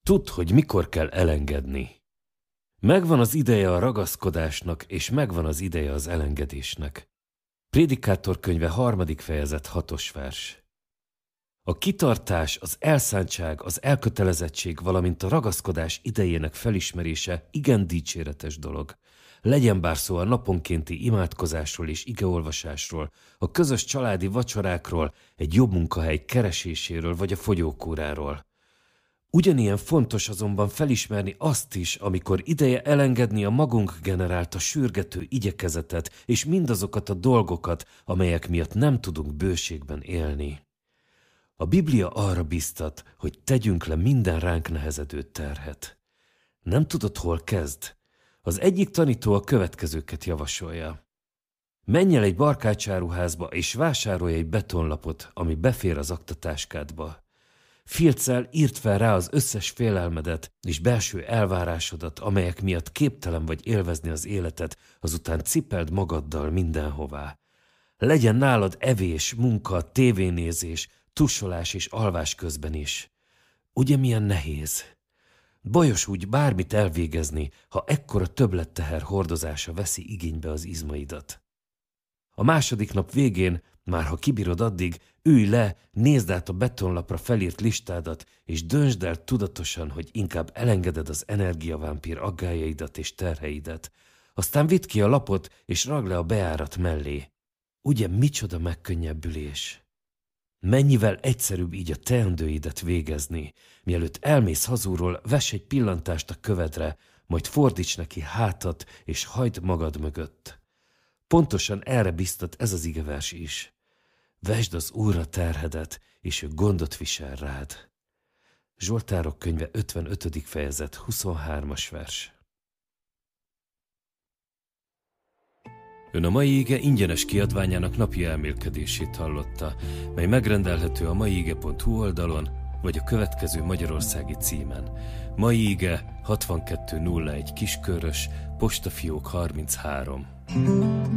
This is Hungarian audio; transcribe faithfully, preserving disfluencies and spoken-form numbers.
Tudd, hogy mikor kell elengedni. Megvan az ideje a ragaszkodásnak, és megvan az ideje az elengedésnek. Prédikátor könyve harmadik fejezet hatos vers. A kitartás, az elszántság, az elkötelezettség, valamint a ragaszkodás idejének felismerése igen dicséretes dolog. Legyen bár szó a naponkénti imádkozásról és igeolvasásról, a közös családi vacsorákról, egy jobb munkahely kereséséről vagy a fogyókúráról. Ugyanilyen fontos azonban felismerni azt is, amikor ideje elengedni a magunk generálta sürgető igyekezetet és mindazokat a dolgokat, amelyek miatt nem tudunk bőségben élni. A Biblia arra biztat, hogy tegyünk le minden ránk nehezedő terhet. Nem tudod, hol kezd? Az egyik tanító a következőket javasolja. Menj el egy barkácsáruházba és vásárolj egy betonlapot, ami befér az aktatáskádba. Filccel írd fel rá az összes félelmedet és belső elvárásodat, amelyek miatt képtelen vagy élvezni az életet, azután cipeld magaddal mindenhová. Legyen nálad evés, munka, tévénézés, tussolás és alvás közben is. Ugye milyen nehéz? Bajos úgy bármit elvégezni, ha ekkora többletteher hordozása veszi igénybe az izmaidat. A második nap végén, már ha kibírod addig, ülj le, nézd át a betonlapra felírt listádat, és döntsd el tudatosan, hogy inkább elengeded az energiavámpír aggályaidat és terheidet. Aztán vidd ki a lapot, és ragd le a bejárat mellé. Ugye micsoda megkönnyebbülés? Mennyivel egyszerűbb így a teendőidet végezni. Mielőtt elmész hazulról, vess egy pillantást a kövedre, majd fordíts neki hátat, és hagyd magad mögött. Pontosan erre biztat ez az igevers is. Vesd az Úrra terhedet, és ő gondot visel rád. Zsoltárok könyve ötvenötödik fejezet huszonhármas vers. Ön a mai ige ingyenes kiadványának napi elmélkedését hallotta, mely megrendelhető a maiige pont hu oldalon, vagy a következő magyarországi címen. Mai ige hatvankettő nulla egy Kiskörös, postafiók harminchárom.